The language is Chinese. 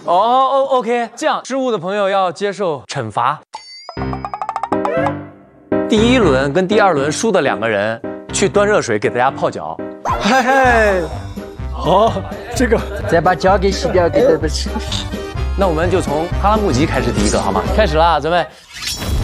OK， 这样失误的朋友要接受惩罚。第一轮跟第2轮输的2个人去端热水给大家泡脚。 嘿嘿，好，这个再把脚给洗掉，给他们吃。 那我们就从哈拉木吉开始第一个好吗？开始啦，准备。